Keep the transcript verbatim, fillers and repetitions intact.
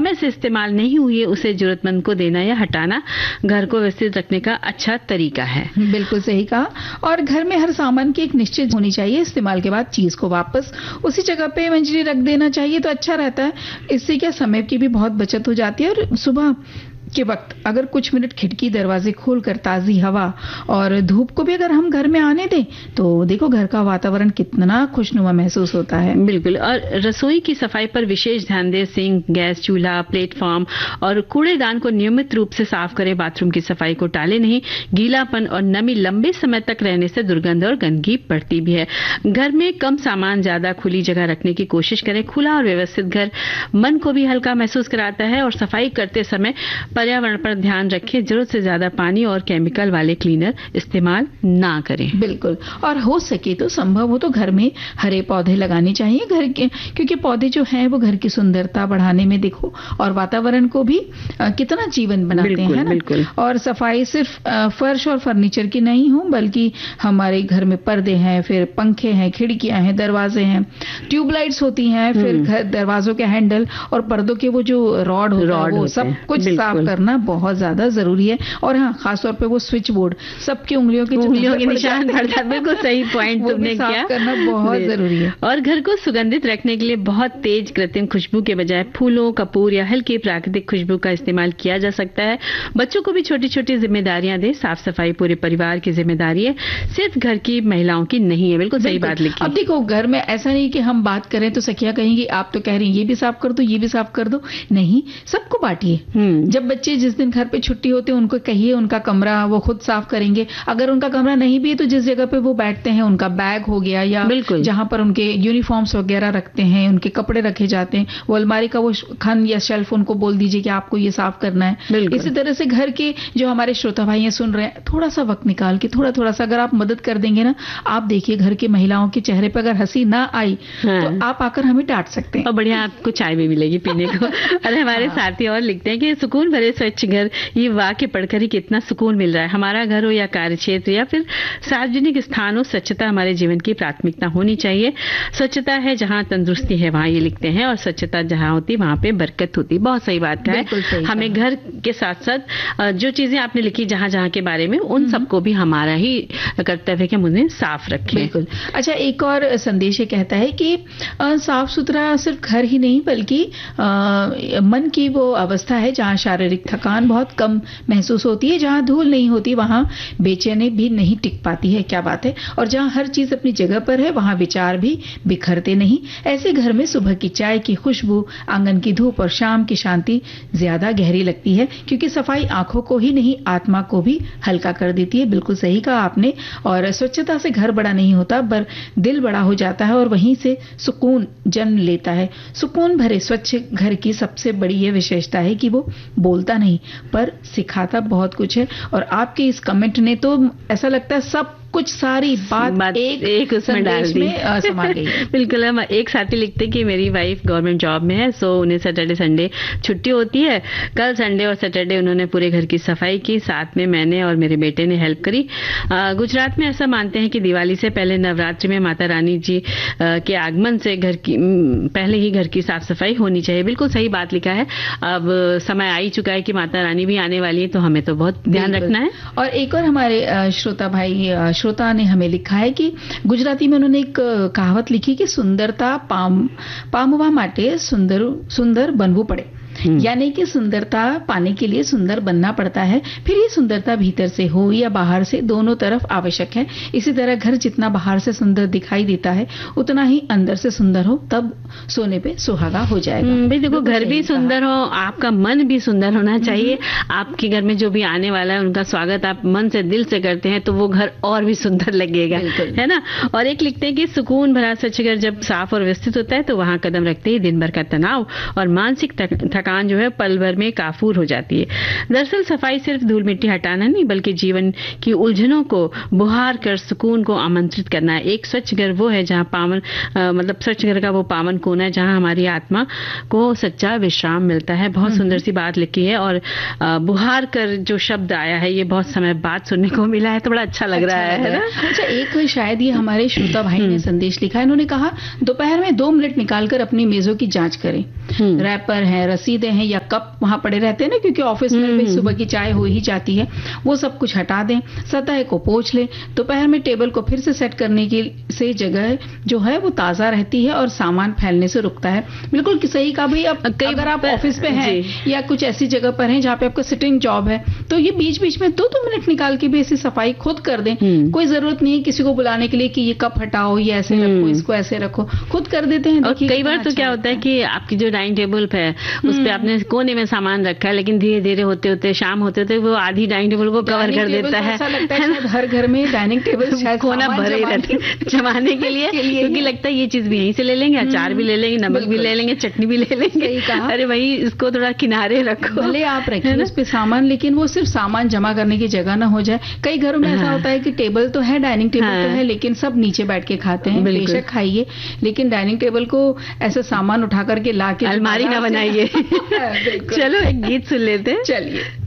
समय से इस्तेमाल नहीं हुई है उसे जरूरतमंद को देना या हटाना घर को व्यवस्थित रखने का अच्छा तरीका है। बिल्कुल सही कहा। और घर में हर सामान की एक निश्चित होनी चाहिए, इस्तेमाल के बाद चीज को वापस उसी जगह पे मंजरी रख देना चाहिए तो अच्छा रहता है। इससे क्या समय की भी बहुत बचत हो जाती है। और सुबह के वक्त अगर कुछ मिनट खिड़की दरवाजे खोलकर ताजी हवा और धूप को भी अगर हम घर में आने दें तो देखो घर का वातावरण कितना खुशनुमा महसूस होता है। बिल्कुल। और रसोई की सफाई पर विशेष ध्यान दें। सिंक, गैस चूल्हा, प्लेटफॉर्म और कूड़ेदान को नियमित रूप से साफ करें। बाथरूम की सफाई को टाले नहीं। गीलापन और नमी लंबे समय तक रहने से दुर्गंध और गंदगी बढ़ती भी है। घर में कम सामान, ज्यादा खुली जगह रखने की कोशिश करें। खुला और व्यवस्थित घर मन को भी हल्का महसूस कराता है। और सफाई करते समय पर्यावरण पर ध्यान रखें। जरूरत से ज्यादा पानी और केमिकल वाले क्लीनर इस्तेमाल ना करें। बिल्कुल। और हो सके तो संभव हो तो घर में हरे पौधे लगाने चाहिए घर के, क्योंकि पौधे जो हैं वो घर की सुंदरता बढ़ाने में देखो और वातावरण को भी आ, कितना जीवन बनाते हैं ना। बिल्कुल। और सफाई सिर्फ आ, फर्श और फर्नीचर की नहीं हो बल्कि हमारे घर में पर्दे हैं, फिर पंखे हैं, खिड़कियां हैं, दरवाजे हैं, ट्यूबलाइट्स होती हैं, फिर घर दरवाजों के हैंडल और पर्दों के वो जो रॉड होता है वो सब कुछ साफ करना बहुत ज्यादा जरूरी है। और हाँ, खासतौर पे वो स्विच बोर्ड सबकी उंगलियों के उंगलियों के निशान पड़ता है। बिल्कुल सही पॉइंट तुमने साफ किया। करना बहुत जरूरी है। और घर को सुगंधित रखने के लिए बहुत तेज कृत्रिम खुशबू के बजाय फूलों, कपूर या हल्की प्राकृतिक खुशबू का इस्तेमाल किया जा सकता है। बच्चों को भी छोटी छोटी जिम्मेदारियां दें। साफ सफाई पूरे परिवार की जिम्मेदारी है, सिर्फ घर की महिलाओं की नहीं है। बिल्कुल सही बात लिखी। अब देखो घर में ऐसा नहीं कि हम बात करें तो सखिया कहेंगी आप तो कह रही हैं ये भी साफ कर दो, ये भी साफ कर दो। नहीं, सबको बांटिए। जब बच्चे जिस दिन घर पे छुट्टी होते हैं उनको कहिए उनका कमरा वो खुद साफ करेंगे। अगर उनका कमरा नहीं भी है तो जिस जगह पे वो बैठते हैं उनका बैग हो गया या जहां पर उनके यूनिफॉर्म्स वगैरह रखते हैं, उनके कपड़े रखे जाते हैं, वो अलमारी का वो खन या शेल्फ उनको बोल दीजिए कि आपको ये साफ करना है। इसी तरह से घर के जो हमारे श्रोता भाई सुन रहे हैं, थोड़ा सा वक्त निकाल के थोड़ा थोड़ा सा अगर आप मदद कर देंगे ना, आप देखिए घर की महिलाओं के चेहरे पर अगर हंसी ना आई हाँ। तो आप आकर हमें डांट सकते हैं और बढ़िया आपको चाय भी मिलेगी पीने को। और हमारे हाँ। साथी और लिखते हैं कि सुकून भरे स्वच्छ घर, ये वाक्य पढ़कर ही कितना सुकून मिल रहा है। हमारा घर हो या कार्य क्षेत्र या फिर सार्वजनिक स्थान हो, स्वच्छता हमारे जीवन की प्राथमिकता होनी चाहिए। स्वच्छता है जहाँ तंदुरुस्ती है वहाँ, ये लिखते हैं, और स्वच्छता जहाँ होती वहाँ पे बरकत होती। बहुत सही बात का है। हमें घर के साथ साथ जो चीजें आपने लिखी जहाँ जहाँ के बारे में, उन सबको भी हमारा ही कर्तव्य के मुझे साफ रखें। बिल्कुल। अच्छा, एक और संदेश ये कहता है कि साफ सुथरा सिर्फ घर ही नहीं बल्कि मन की वो अवस्था है जहाँ शारीरिक थकान बहुत कम महसूस होती है, जहाँ धूल नहीं होती वहाँ बेचैनी भी नहीं टिक पाती है। क्या बात है। और जहाँ हर चीज अपनी जगह पर है वहाँ विचार भी बिखरते नहीं। ऐसे घर में सुबह की चाय की खुशबू, आंगन की धूप और शाम की शांति ज्यादा गहरी लगती है, क्योंकि सफाई आंखों को ही नहीं आत्मा को भी हल्का कर देती है। बिल्कुल सही कहा आपने। और स्वच्छता से घर बड़ा नहीं होता पर दिल बड़ा हो जाता है और वहीं से सुकून जन्म लेता है। सुकून भरे स्वच्छ घर की सबसे बड़ी ये विशेषता है कि वो बोलता नहीं पर सिखाता बहुत कुछ है। और आपके इस कमेंट ने तो ऐसा लगता है सब कुछ सारी बात, बात एक, एक उसमें डाल दी में समा गई। बिल्कुल। हम एक साथी लिखते कि मेरी वाइफ गवर्नमेंट जॉब में है, सो उन्हें सैटरडे संडे छुट्टी होती है। कल संडे और सैटरडे उन्होंने पूरे घर की सफाई की, साथ में मैंने और मेरे बेटे ने हेल्प करी। आ, गुजरात में ऐसा मानते हैं कि दिवाली से पहले नवरात्रि में माता रानी जी आ, के आगमन से घर की पहले ही घर की साफ सफाई होनी चाहिए। बिल्कुल सही बात लिखा है। अब समय आ ही चुका है कि माता रानी भी आने वाली है, तो हमें तो बहुत ध्यान रखना है। और एक और हमारे श्रोता भाई श्रोता ने हमें लिखा है कि गुजराती में उन्होंने एक कहावत लिखी कि सुंदरता पाम पामवा माटे सुंदर सुंदर बनवू पड़े, यानी कि सुंदरता पाने के लिए सुंदर बनना पड़ता है। फिर ये सुंदरता भीतर से हो या बाहर से, दोनों तरफ आवश्यक है। इसी तरह घर जितना बाहर से सुंदर दिखाई देता है उतना ही अंदर से सुंदर हो, तब सोने पे सुहागा हो जाएगा। भाई देखो, घर भी सुंदर हो, आपका मन भी सुंदर होना चाहिए। आपके घर में जो भी आने वाला है उनका स्वागत आप मन से दिल से करते हैं तो वो घर और भी सुंदर लगेगा, है ना। और एक लिखते हैं कि सुकून भरा स्वच्छ घर जब साफ और व्यवस्थित होता है तो वहां कदम रखते ही दिन भर का तनाव और मानसिक थकान जो है पल भर में काफूर हो जाती है। दरअसल सफाई सिर्फ धूल मिट्टी हटाना नहीं बल्कि जीवन की उलझनों को बुहार कर सुकून को आमंत्रित करना है। एक स्वच्छ घर वो है जहां पावन आ, मतलब स्वच्छ घर का वो पावन कोना है जहां हमारी आत्मा को सच्चा विश्राम मिलता है। बहुत सुंदर सी बात लिखी है। और आ, बुहार कर जो शब्द आया है ये बहुत समय बाद सुनने को मिला है तो बड़ा अच्छा लग अच्छा रहा है, है ना। अच्छा, एक शायद ये हमारे श्रोता भाई ने संदेश लिखा है। इन्होंने कहा दोपहर में दो मिनट निकालकर अपनी मेजों की जांच करें। रैपर है, रस्सी रसीदें हैं या कप वहां पड़े रहते हैं ना, क्योंकि ऑफिस में भी सुबह की चाय हो ही जाती है, वो सब कुछ हटा दें, सतह को पोंछ लें। दोपहर में टेबल को फिर से सेट करने की से जगह जो है वो ताजा रहती है और सामान फैलने से रुकता है। बिल्कुल सही कहा भाई। अब अगर आप ऑफिस पे हैं या कुछ ऐसी जगह पर हैं जहाँ पे आपका सिटिंग जॉब है, तो ये बीच बीच में दो दो मिनट निकाल के भी ऐसी सफाई खुद कर दें। कोई जरूरत नहीं है किसी को बुलाने के लिए कि ये कप हटाओ, ये ऐसे रखो, इसको ऐसे रखो, खुद कर देते हैं। और कई बार तो क्या होता है कि आपकी जो डाइनिंग टेबल पे है उस पे आपने कोने में सामान रखा है, लेकिन धीरे धीरे होते होते शाम होते होते वो आधी डाइनिंग टेबल को कवर कर देता है। ऐसा लगता है शायद हर घर में डाइनिंग टेबल शायद कोना भरे ही रहते जमाने के लिए, क्योंकि लगता है ये चीज भी यहीं से ले लेंगे, अचार भी ले लेंगे, नमक भी ले लेंगे, चटनी भी ले लेंगे। अरे भाई इसको थोड़ा किनारे रखो, भले आप रखिए उस पे सामान, लेकिन वो सिर्फ सामान जमा करने की जगह ना हो जाए। कई घरों में ऐसा होता है कि टेबल तो है, डाइनिंग टेबल तो है, लेकिन सब नीचे बैठ के खाते हैं। बेशक खाइए, लेकिन डाइनिंग टेबल को ऐसा सामान उठा करके ला के अलमारी ना बनाइए। चलो एक गीत सुन लेते हैं। चलिए।